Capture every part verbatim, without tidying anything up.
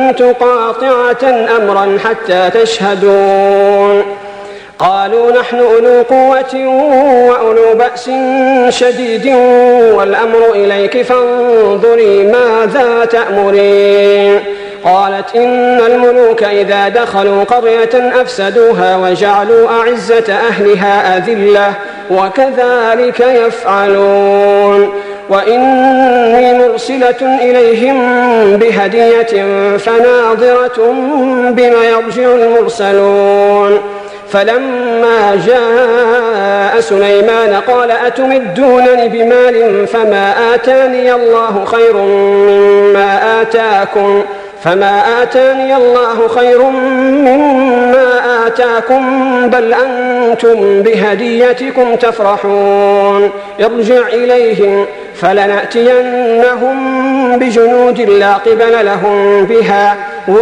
كنت قاطعة أمرا حتى تشهدون. قالوا نحن أولو قوة وأولو بأس شديد والأمر إليك فانظري ماذا تأمرين. قالت إن الملوك إذا دخلوا قرية أفسدوها وجعلوا أعزة أهلها أذلة وكذلك يفعلون. وإني مرسلة إليهم بهدية فناظرة بما يرجع المرسلون. فلما جاء سليمان قال أتمدونني بمال فما آتاني الله خير مما آتاكم فما آتاني الله خير مما آتاكم بل أنتم بهديتكم تفرحون. ارجع إليهم فلنأتينهم بجنود لا قبل لهم بها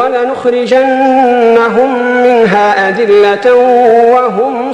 ولنخرجنهم منها أذلة وهم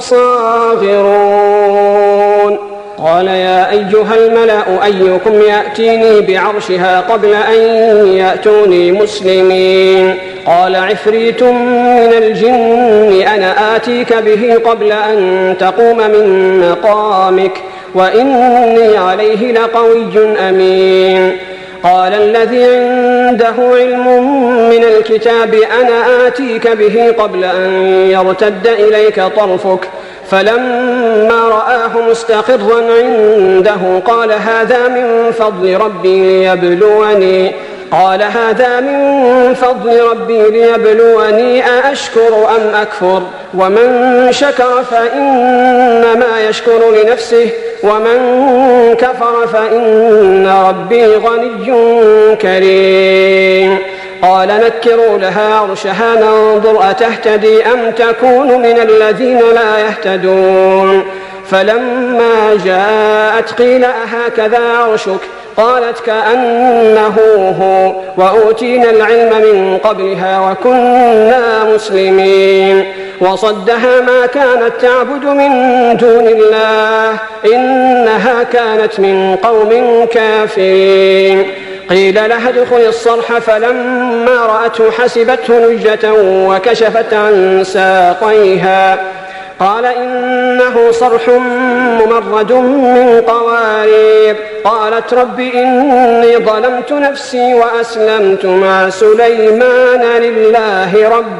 صاغرون. قال يا أيها الملأ أيكم يأتيني بعرشها قبل أن يأتوني مسلمين. قال عفريت من الجن أنا آتيك به قبل أن تقوم من مقامك وإني عليه لقوي أمين. قال الذي عنده علم من الكتاب أنا آتيك به قبل أن يرتد إليك طرفك فلما رآه مستقرا عنده قال هذا من فضل ربي ليبلوني قال هذا من فضل ربي ليبلوني أأشكر أم أكفر ومن شكر فإنما يشكر لنفسه ومن كفر فإن ربي غني كريم. قال نكروا لها عرشها ننظر أتهتدي أم تكون من الذين لا يهتدون. فلما جاءت قيل أهكذا عرشك قالت كأنه هو وأوتينا العلم من قبلها وكنا مسلمين. وصدها ما كانت تعبد من دون الله إنها كانت من قوم كافرين. قيل لها ادخل الصرح فلما رأته حسبته لجة وكشفت عن ساقيها قال إنه صرح ممرد من قوارير. قالت رب إني ظلمت نفسي وأسلمت مع سليمان لله رب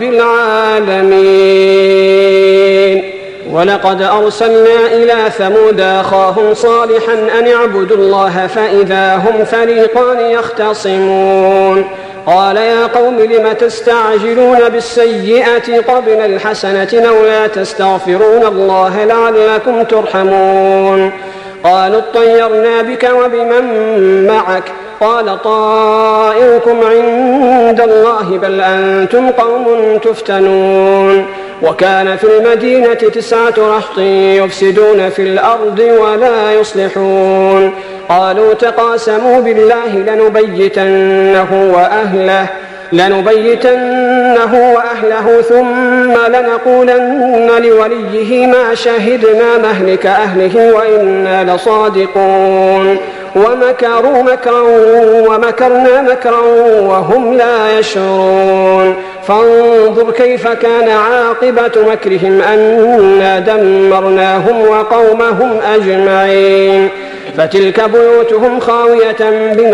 العالمين. ولقد أرسلنا إلى ثمود أخاهم صالحا أن اعبدوا الله فإذا هم فريقان يختصمون. قال يا قوم لم تستعجلون بالسيئة قبل الحسنة لولا تستغفرون الله لعلكم ترحمون. قالوا اطيرنا بك وبمن معك قال طائركم عند الله بل أنتم قوم تفتنون. وكان في المدينة تسعة رهط يفسدون في الأرض ولا يصلحون. قالوا تقاسموا بالله لنبيتنه وأهله لنبيتنه وأهله ثم لنقولن لوليه ما شهدنا مهلك أهله وإنا لصادقون. ومكروا مكرا ومكرنا مكرا وهم لا يشعرون. فانظر كيف كان عاقبة مكرهم أنا دمرناهم وقومهم أجمعين. فتلك بيوتهم خاوية بما